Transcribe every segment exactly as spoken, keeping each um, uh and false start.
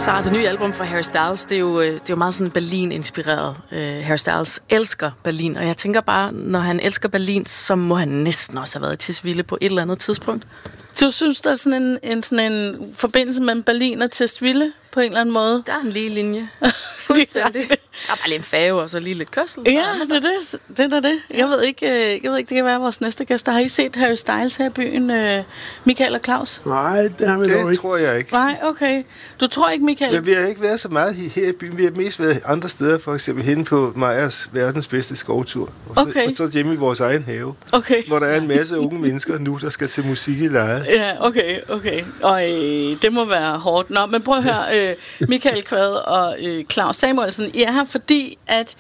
Sara, det nye album fra Harry Styles, det er jo, det er jo meget sådan Berlin-inspireret. Uh, Harry Styles elsker Berlin, og jeg tænker bare, når han elsker Berlin, så må han næsten også have været i Tisvilde på et eller andet tidspunkt. Du synes, der er sådan en, en, sådan en forbindelse mellem Berlin og Tisvilde på en eller anden måde? Der er en lige linje. Fuldstændig. Der er bare lige en færge, og så lige lidt kørsel. Ja, det er det. Det er det. Jeg ved ikke, jeg ved ikke, det kan være vores næste gæster. Har I set Harry Styles her i byen, Michael og Claus? Nej, det har vi det dog ikke. tror jeg ikke. Nej, okay. Du tror ikke, Michael? Men vi har ikke været så meget her i byen. Vi har mest været andre steder, for eksempel henne på Meyers verdens bedste skovtur. Og så, okay. og så hjemme i vores egen have, okay. hvor der er en masse unge mennesker nu, der skal til musik i leje. Ja, okay, okay. Og øh, det må være hårdt. Nå, men prøv at høre, øh, Michael Kvad og øh, Claus Samuelsen, I er her, fordi at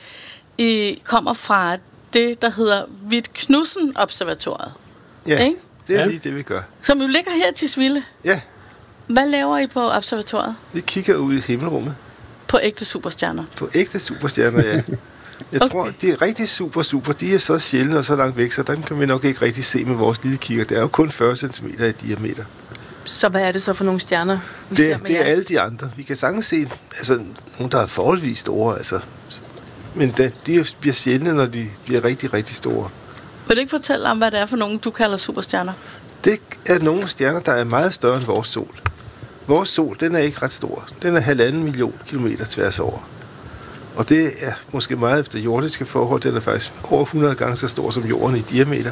I kommer fra det, der hedder Hvidt Knudsen Observatoriet. Ja, ikke? det er ja. lige det, vi gør. Som jo ligger her til Tisvilde. Ja. Hvad laver I på observatoriet? Vi kigger ud i himmelrummet. På ægte superstjerner? På ægte superstjerner, ja. Jeg okay. tror, de er rigtig super, super. De er så sjældne og så langt væk, så dem kan vi nok ikke rigtig se med vores lille kigger. Det er jo kun fyrre centimeter i diameter. Så hvad er det så for nogle stjerner, vi det, ser med Det er jeres? alle de andre. Vi kan sagtens se altså, nogle, der er forholdsvis store, altså. Men de, de bliver sjældne, når de bliver rigtig, rigtig store. Vil du ikke fortælle om, hvad det er for nogle, du kalder superstjerner? Det er nogle stjerner, der er meget større end vores sol. Vores sol, den er ikke ret stor. Den er halvanden million kilometer tværs over. Og det er måske meget efter jordiske forhold. Den er faktisk over hundrede gange så stor som jorden i diameter.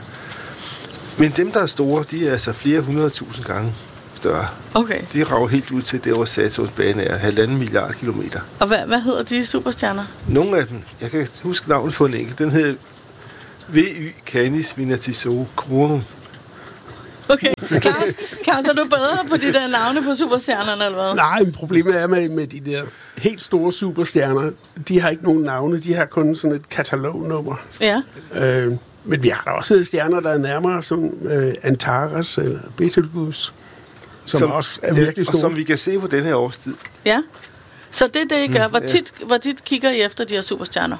Men dem, der er store, de er altså flere hundrede tusind gange større. Okay. De rager helt ud til det, hvor Saturns bane er, halvanden milliard kilometer. Og hvad, hvad hedder de superstjerner? Nogle af dem, jeg kan huske navnet på en enkelt, den hedder V Y Canis Venatisorum. Okay, Claus, Claus, er du bedre på de der navne på superstjernerne, eller hvad? Nej, men problemet er med, med de der helt store superstjerner. De har ikke nogen navne, de har kun sådan et katalognummer. Ja. Øh, men vi har da også stjerner, der er nærmere, som øh, Antares eller Betelgeuse, som, som også er virkelig store. Og som vi kan se på den her årstid. Ja. Så det er det, I gør. Hvor tit, hvor tit kigger I efter de her superstjerner?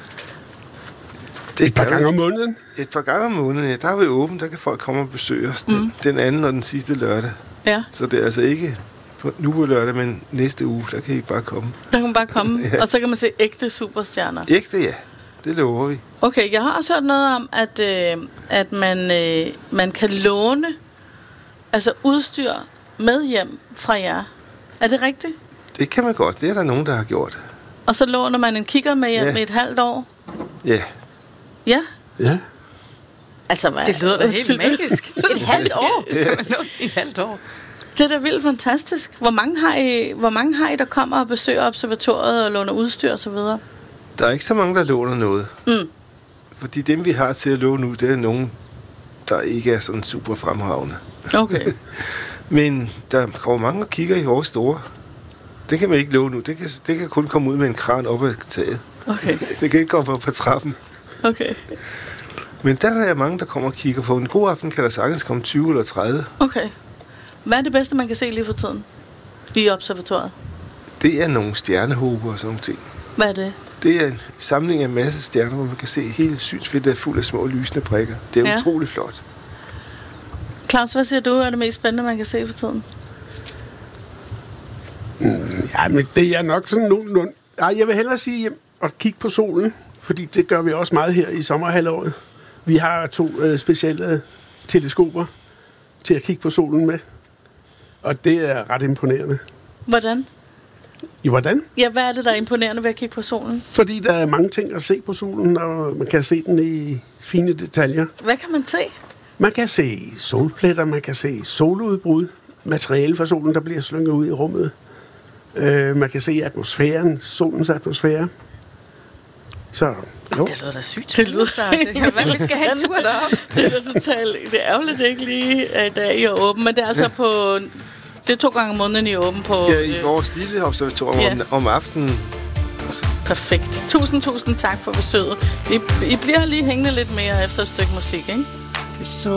Det er et par gange om måneden. Et par gange om måneden, ja. Der er vi åbent, der kan folk komme og besøge os. Den, mm. den anden og den sidste lørdag. Ja. Så det er altså ikke på, nu på lørdag, men næste uge, der kan I bare komme. Der kan man bare komme, ja. Og så kan man se ægte superstjerner. Ægte, ja. Det lover vi. Okay, jeg har også hørt noget om, at, øh, at man, øh, man kan låne altså udstyr med hjem fra jer. Er det rigtigt? Det kan man godt. Det er der nogen, der har gjort. Og så låner man en kigger med hjem ja. i et halvt år? Ja. Ja? Ja. Altså, hvad? Det lyder da helt magisk. Et halvt år? Ja. Et halvt år. Det er da vildt fantastisk. Hvor mange har I, hvor mange har I der kommer og besøger observatoriet og låner udstyr og så videre? Der er ikke så mange, der låner noget. Mm. Fordi dem, vi har til at låne nu, det er nogen, der ikke er sådan super fremragende. Okay. Men der kommer mange og kigger i vores store. Det kan man ikke låne nu. Det kan, det kan kun komme ud med en kran op ad taget. Okay. Det kan ikke komme op på trappen. Okay. Men der er mange, der kommer og kigger på. En god aften kan der sagtens komme tyve eller tredive. Okay. Hvad er det bedste, man kan se lige for tiden i observatoriet? Det er nogle stjernehober og sådan nogle ting. Hvad er det? Det er en samling af en masse stjerner, hvor man kan se hele synsfeltet er fuld af små lysende prikker. Det er ja. utrolig flot. Claus, hvad siger du er det mest spændende, man kan se for tiden? Mm, ja, men det er nok sådan nogenlunde. Nej, jeg vil hellere sige hjem og kigge på solen, fordi det gør vi også meget her i sommerhalvåret. Vi har to øh, specielle teleskoper til at kigge på solen med, og det er ret imponerende. Hvordan? I hvordan? Ja, hvad er det, der er imponerende ved at kigge på solen? Fordi der er mange ting at se på solen, og man kan se den i fine detaljer. Hvad kan man se? Man kan se solpletter, man kan se soludbrud, materiale fra solen, der bliver slynget ud i rummet. Uh, man kan se atmosfæren, solens atmosfære. Så, jo. Det lyder da sygt. Det lyder så. Hvad, vi skal have en tur derop. Det er da totalt. Det er ærgerligt, det er ikke lige, at der I er åben, men det er altså ja. på... Det er to gange om måneden, I er åben på... Ja, i vores lille observatorium ja. om, om aftenen. Perfekt. Tusind, tusind tak for besøget. I, I bliver lige hængende lidt mere efter et stykke musik, ikke?